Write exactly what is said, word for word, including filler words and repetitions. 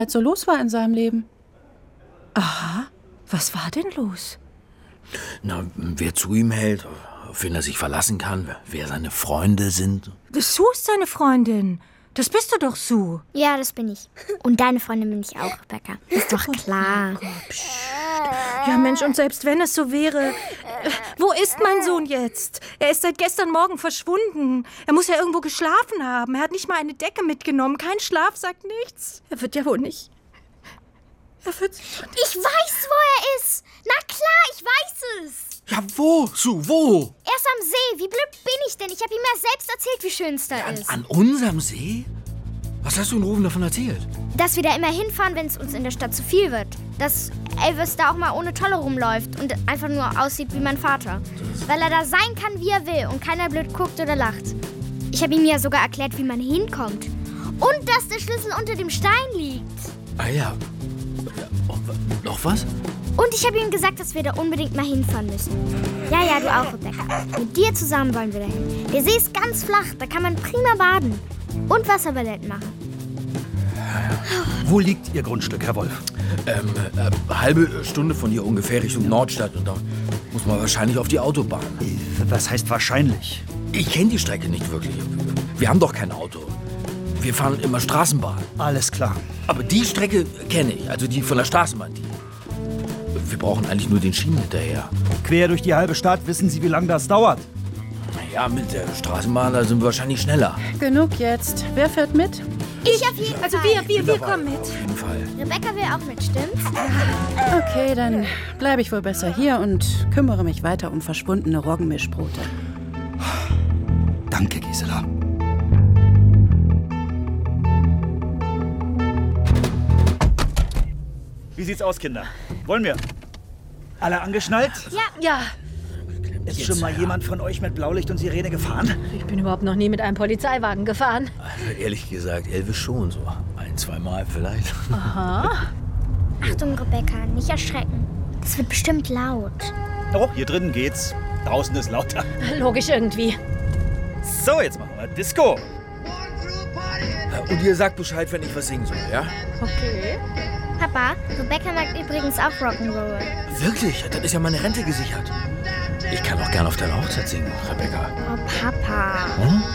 so los war in seinem Leben. Aha, was war denn los? Na, wer zu ihm hält, auf wen er sich verlassen kann, wer seine Freunde sind. Das Sue ist seine Freundin. Das bist du doch, Sue. Ja, das bin ich. Und deine Freundin bin ich auch, Rebecca. Ist doch klar. Ja, Mensch, und selbst wenn es so wäre, äh, wo ist mein Sohn jetzt? Er ist seit gestern Morgen verschwunden. Er muss ja irgendwo geschlafen haben. Er hat nicht mal eine Decke mitgenommen. Kein Schlaf sagt nichts. Er wird ja wohl nicht... Er wird sich schon... Ich weiß, wo er ist. Na klar, ich weiß es. Ja, wo, Sue, wo? Er ist am See. Wie blöd bin ich denn? Ich habe ihm ja selbst erzählt, wie schön es da An, ist. an unserem See? Was hast du in Rufen davon erzählt? Dass wir da immer hinfahren, wenn es uns in der Stadt zu viel wird. Dass Elvis da auch mal ohne Tolle rumläuft und einfach nur aussieht wie mein Vater. Weil er da sein kann, wie er will und keiner blöd guckt oder lacht. Ich habe ihm ja sogar erklärt, wie man hinkommt. Und dass der Schlüssel unter dem Stein liegt. Ah ja. ja und, noch was? Und ich habe ihm gesagt, dass wir da unbedingt mal hinfahren müssen. Ja, ja, du auch, Rebecca. Mit dir zusammen wollen wir da hin. Der See ist ganz flach, da kann man prima baden. Und Wasserballett machen. Wo liegt Ihr Grundstück, Herr Wolf? Ähm, äh, halbe Stunde von hier ungefähr Richtung Nordstadt. Und da muss man wahrscheinlich auf die Autobahn. Was heißt wahrscheinlich? Ich kenne die Strecke nicht wirklich. Wir haben doch kein Auto. Wir fahren immer Straßenbahn. Alles klar. Aber die Strecke kenne ich, also die von der Straßenbahn. Die. Wir brauchen eigentlich nur den Schienen hinterher. Quer durch die halbe Stadt, wissen Sie, wie lange das dauert? Ja, mit der Straßenbahn, da sind wir wahrscheinlich schneller. Genug jetzt. Wer fährt mit? Ich auf jeden Also Fall. wir, wir, wir kommen mit. Auf jeden Fall. Rebecca will auch mit, stimmt's? Okay, dann bleibe ich wohl besser hier und kümmere mich weiter um verschwundene Roggenmischbrote. Danke, Gisela. Wie sieht's aus, Kinder? Wollen wir? Alle angeschnallt? Ja. Ja, Ist schon mal jemand von euch mit Blaulicht und Sirene gefahren? Ich bin überhaupt noch nie mit einem Polizeiwagen gefahren. Also ehrlich gesagt, Elvis schon so. Ein, zwei Mal vielleicht. Achtung, Rebecca, nicht erschrecken. Das wird bestimmt laut. Oh, hier drinnen geht's. Draußen ist lauter. Logisch irgendwie. So, jetzt machen wir Disco. Und ihr sagt Bescheid, wenn ich was singen soll, ja? Okay. Papa, Rebecca mag übrigens auch Rock'n'Roll. Wirklich? Dann ist ja meine Rente gesichert. Ich kann auch gern auf deiner Hochzeit singen, Rebecca. Oh, Papa. Hm?